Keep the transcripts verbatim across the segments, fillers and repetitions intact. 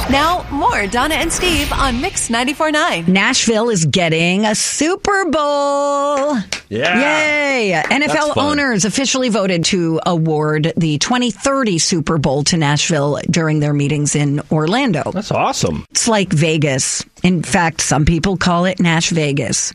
Now, more Donna and Steve on Mix ninety-four point nine. Nashville is getting a Super Bowl. Yeah. Yay. N F L owners officially voted to award the twenty thirty Super Bowl to Nashville during their meetings in Orlando. That's awesome. It's like Vegas. In fact, some people call it Nash Vegas.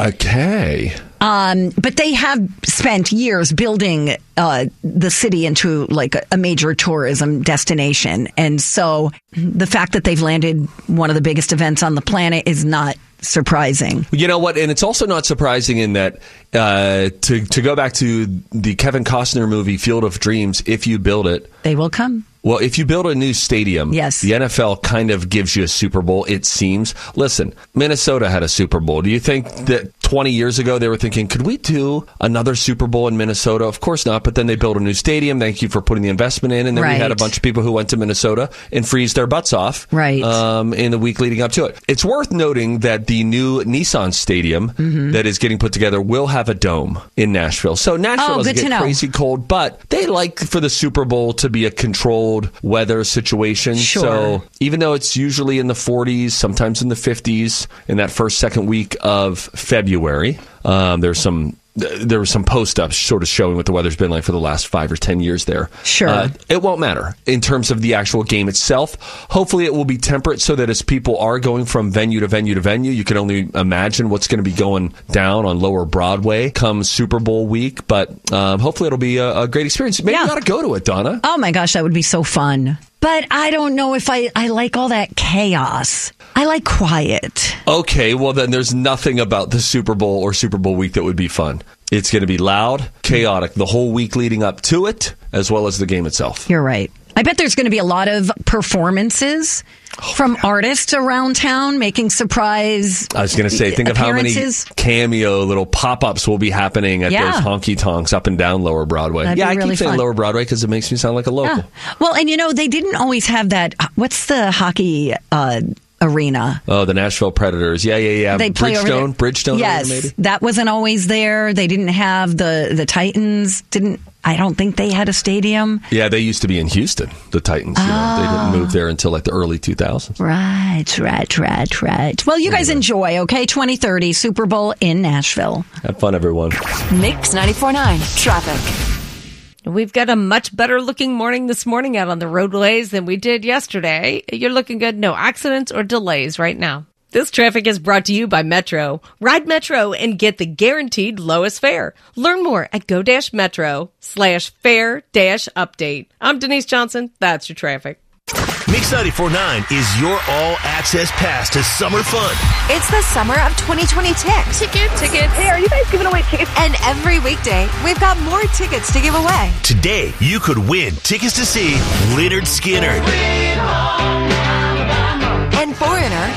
Okay. Um, but they have spent years building uh, the city into like a, a major tourism destination. And so the fact that they've landed one of the biggest events on the planet is not surprising. You know what? And it's also not surprising in that uh, to, to go back to the Kevin Costner movie Field of Dreams, if you build it, they will come. Well, if you build a new stadium, yes. the N F L kind of gives you a Super Bowl, it seems. Listen, Minnesota had a Super Bowl. Do you think that twenty years ago they were thinking, could we do another Super Bowl in Minnesota? Of course not. But then they built a new stadium. Thank you for putting the investment in. And then right. we had a bunch of people who went to Minnesota and freeze their butts off right. um, in the week leading up to it. It's worth noting that the new Nissan Stadium mm-hmm. that is getting put together will have a dome in Nashville. So Nashville oh, doesn't get know. crazy cold, but they like for the Super Bowl to be a controlled weather situation. Sure. So even though it's usually in the forties, sometimes in the fifties, in that first, second week of February, um, there's some there were some post-ups sort of showing what the weather's been like for the last five or ten years there. Sure. Uh, it won't matter in terms of the actual game itself. Hopefully it will be temperate so that as people are going from venue to venue to venue, you can only imagine what's going to be going down on Lower Broadway come Super Bowl week. But um, hopefully it'll be a, a great experience. Maybe yeah. you ought to go to it, Donna. Oh, my gosh, that would be so fun. But I don't know if I, I like all that chaos. I like quiet. Okay, well, then there's nothing about the Super Bowl or Super Bowl week that would be fun. It's going to be loud, chaotic, the whole week leading up to it, as well as the game itself. You're right. I bet there's going to be a lot of performances oh, from God. artists around town making surprise I was going to say, think of how many cameo little pop-ups will be happening at yeah. those honky-tonks up and down Lower Broadway. That'd yeah, I really keep saying fun. Lower Broadway because it makes me sound like a local. Yeah. Well, and you know, they didn't always have that. What's the hockey uh, arena? Oh, the Nashville Predators. Yeah, yeah, yeah. They play Bridgestone? over there. Bridgestone? Yes, arena, maybe? That wasn't always there. They didn't have the, the Titans. Didn't I don't think they had a stadium. Yeah, they used to be in Houston, the Titans. You oh. know, they didn't move there until like the early two thousands. Right, right, right, right. Well, you guys anyway. enjoy, okay? twenty thirty Super Bowl in Nashville. Have fun, everyone. Mix ninety-four point nine traffic. We've got a much better looking morning this morning out on the roadways than we did yesterday. You're looking good. No accidents or delays right now. This traffic is brought to you by Metro. Ride Metro and get the guaranteed lowest fare. Learn more at go-metro slash fare dash update. I'm Denise Johnson. That's your traffic. Mix ninety-four point nine is your all-access pass to summer fun. It's the summer of twenty twenty Ticks. Tickets. Tickets. Hey, are you guys giving away tickets? And every weekday, we've got more tickets to give away. Today, you could win tickets to see Lynyrd Skynyrd. And Foreigner.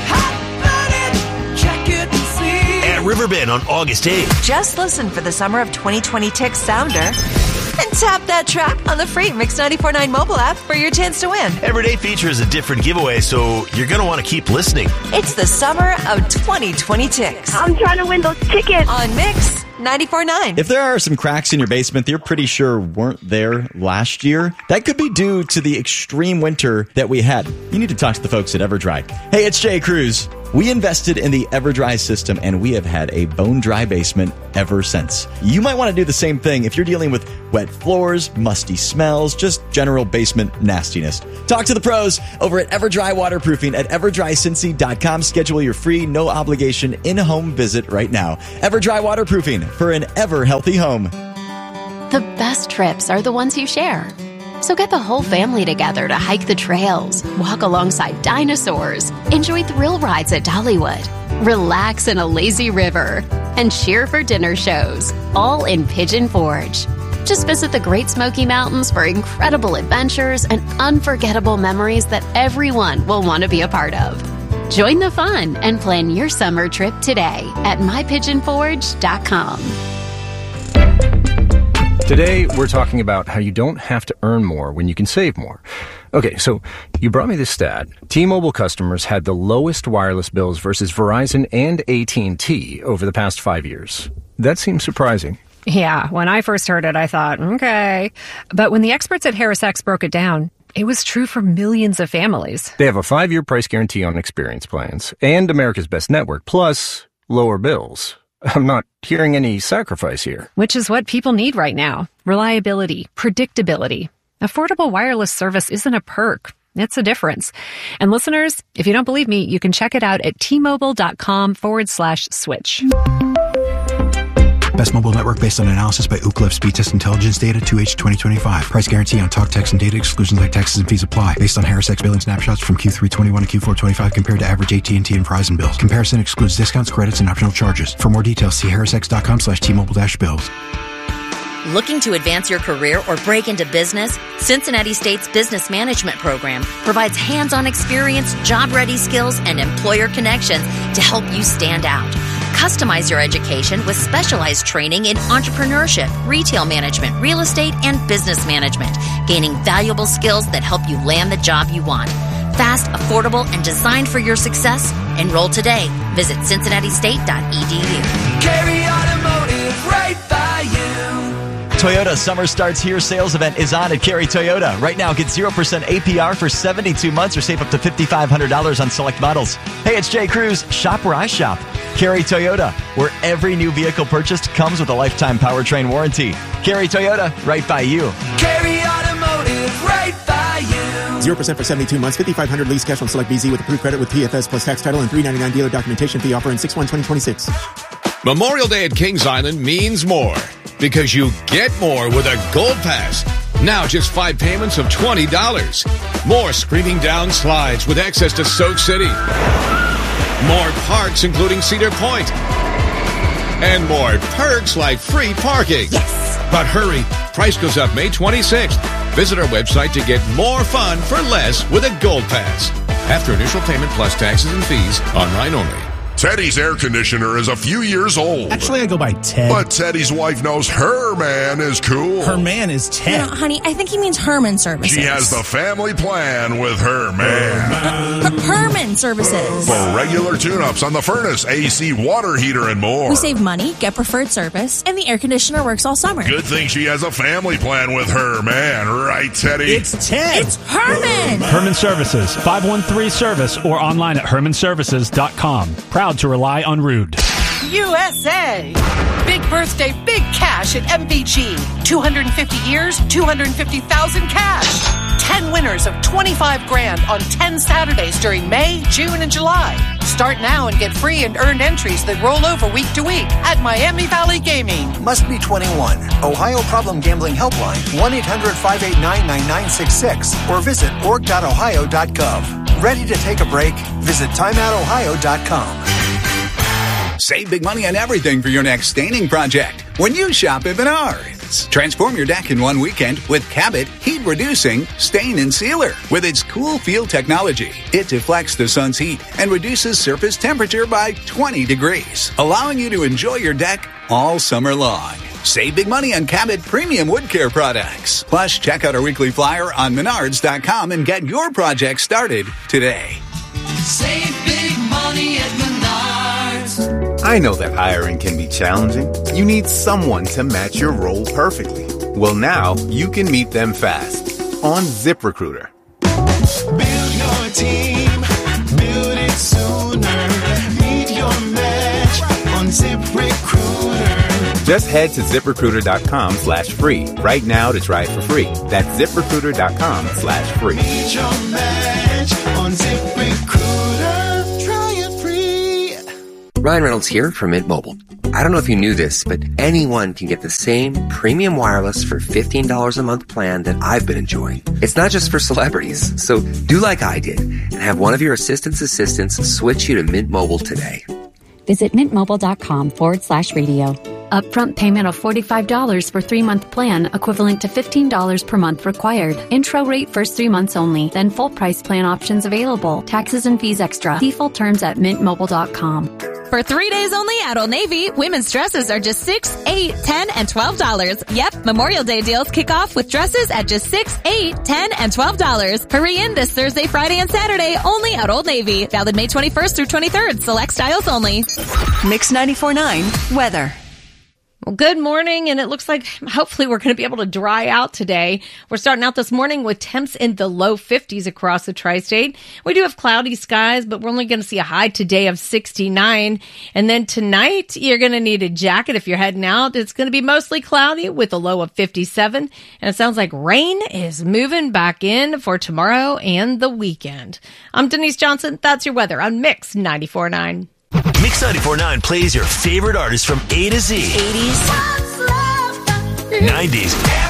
At Riverbend on August eighth. Just listen for the summer of twenty twenty Ticks sounder and tap that track on the free Mix ninety-four point nine mobile app for your chance to win. Every day features a different giveaway, so you're going to want to keep listening. It's the summer of twenty twenty Ticks. I'm trying to win those tickets. On Mix ninety-four point nine. If there are some cracks in your basement that you're pretty sure weren't there last year, that could be due to the extreme winter that we had. You need to talk to the folks at EverDry. Hey, it's Jay Cruz. We invested in the EverDry system, and we have had a bone-dry basement ever since. You might want to do the same thing if you're dealing with wet floors, musty smells, just general basement nastiness. Talk to the pros over at EverDry Waterproofing at ever dry cincy dot com. Schedule your free, no-obligation, in-home visit right now. EverDry Waterproofing for an ever-healthy home. The best trips are the ones you share. So get the whole family together to hike the trails, walk alongside dinosaurs, enjoy thrill rides at Dollywood, relax in a lazy river, and cheer for dinner shows, all in Pigeon Forge. Just visit the Great Smoky Mountains for incredible adventures and unforgettable memories that everyone will want to be a part of. Join the fun and plan your summer trip today at my pigeon forge dot com. Today, we're talking about how you don't have to earn more when you can save more. Okay, so you brought me this stat. T-Mobile customers had the lowest wireless bills versus Verizon and A T and T over the past five years. That seems surprising. Yeah, when I first heard it, I thought, okay. But when the experts at HarrisX broke it down, it was true for millions of families. They have a five-year price guarantee on experience plans and America's Best Network, plus lower bills. I'm not hearing any sacrifice here. Which is what people need right now. Reliability, predictability. Affordable wireless service isn't a perk. It's a difference. And listeners, if you don't believe me, you can check it out at T-Mobile.com forward slash switch. Best mobile network based on analysis by Ookla Speed Test Intelligence Data two H twenty twenty-five. Price guarantee on talk, text, and data. Exclusions like taxes and fees apply. Based on Harris X billing snapshots from Q three twenty-one to Q four twenty-five compared to average A T and T and Verizon bills. Comparison excludes discounts, credits, and optional charges. For more details, see harrisx.com slash T-Mobile dash bills. Looking to advance your career or break into business? Cincinnati State's Business Management Program provides hands-on experience, job-ready skills, and employer connections to help you stand out. Customize your education with specialized training in entrepreneurship, retail management, real estate, and business management, gaining valuable skills that help you land the job you want. Fast, affordable, and designed for your success? Enroll today. Visit cincinnati state dot e d u. Carry Automotive, right by you. Toyota Summer Starts Here sales event is on at Carey Toyota. Right now, get zero percent A P R for seventy-two months or save up to five thousand five hundred dollars on select models. Hey, it's Jay Cruz. Shop where I shop. Carey Toyota, where every new vehicle purchased comes with a lifetime powertrain warranty. Carey Toyota, right by you. Carry Automotive, right by you. zero percent for seventy-two months, five thousand five hundred dollars lease cash on select B Z with approved credit with P F S plus tax title and three ninety-nine dealer documentation fee offer in six one twenty twenty-six. Memorial Day at Kings Island means more because you get more with a Gold Pass. Now just five payments of twenty dollars. More screaming down slides with access to Soak City. More parks including Cedar Point. And more perks like free parking. Yes! But hurry, price goes up May twenty-sixth. Visit our website to get more fun for less with a Gold Pass. After initial payment plus taxes and fees, online only. Teddy's air conditioner is a few years old. Actually, I go by Ted. But Teddy's wife knows her man is cool. Her man is Ted. No, honey, I think he means Herman Services. She has the family plan with her man. Her- Herman Services. For regular tune-ups on the furnace, A C, water heater, and more. We save money, get preferred service, and the air conditioner works all summer. Good thing she has a family plan with her man. Right, Teddy? It's Ted. It's Herman. Herman Services, five one three service or online at herman services dot com. Proud to rely on Rude. U S A. Big birthday, big cash at M V G. two hundred fifty years, two hundred fifty thousand cash. ten winners of twenty-five grand on ten Saturdays during May, June, and July. Start now and get free and earned entries that roll over week to week at Miami Valley Gaming. Must be twenty-one. Ohio Problem Gambling Helpline, one eight hundred five eight nine nine nine six six, or visit org dot ohio dot gov. Ready to take a break? Visit time out ohio dot com. Save big money on everything for your next staining project when you shop at Menards. Transform your deck in one weekend with Cabot Heat Reducing Stain and Sealer. With its cool feel technology, it deflects the sun's heat and reduces surface temperature by twenty degrees, allowing you to enjoy your deck all summer long. Save big money on Cabot premium wood care products. Plus, check out our weekly flyer on menards dot com and get your project started today. Save big money at Menards. I know that hiring can be challenging. You need someone to match your role perfectly. Well, now you can meet them fast on ZipRecruiter. Build your team, build it sooner. Meet your match on ZipRecruiter. Just head to ZipRecruiter.com slash free right now to try it for free. That's ZipRecruiter.com slash free. Meet your match on ZipRecruiter. Try it free. Ryan Reynolds here from Mint Mobile. I don't know if you knew this, but anyone can get the same premium wireless for fifteen dollars a month plan that I've been enjoying. It's not just for celebrities. So do like I did and have one of your assistant's assistants switch you to Mint Mobile today. Visit mintmobile.com forward slash radio. Upfront payment of forty-five dollars for three-month plan, equivalent to fifteen dollars per month required. Intro rate first three months only, then full price plan options available. Taxes and fees extra. See full terms at mint mobile dot com. For three days only at Old Navy, women's dresses are just six, eight, ten, and twelve dollars. Yep, Memorial Day deals kick off with dresses at just six, eight, ten, and twelve dollars. Hurry in this Thursday, Friday, and Saturday only at Old Navy. Valid May twenty-first through twenty-third. Select styles only. Mix ninety-four point nine weather. Well, good morning, and it looks like hopefully we're going to be able to dry out today. We're starting out this morning with temps in the low fifties across the tri-state. We do have cloudy skies, but we're only going to see a high today of sixty-nine. And then tonight, you're going to need a jacket if you're heading out. It's going to be mostly cloudy with a low of fifty-seven. And it sounds like rain is moving back in for tomorrow and the weekend. I'm Denise Johnson. That's your weather on Mix ninety-four point nine. Mix ninety-four point nine plays your favorite artists from A to Z. eighties. nineties.